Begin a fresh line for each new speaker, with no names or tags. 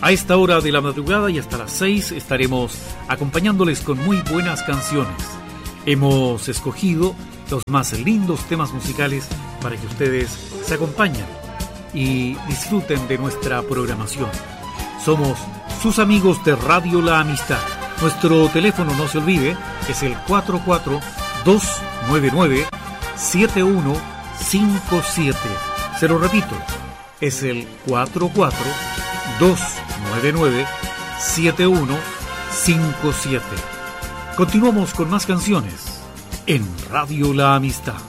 A esta hora de la madrugada y hasta las 6 estaremos acompañándoles con muy buenas canciones. Hemos escogido los más lindos temas musicales para que ustedes se acompañen y disfruten de nuestra programación. Somos sus amigos de Radio La Amistad. Nuestro teléfono, no se olvide, es el 442997157. Se lo repito, es el 442997157. Continuamos con más canciones en Radio La Amistad.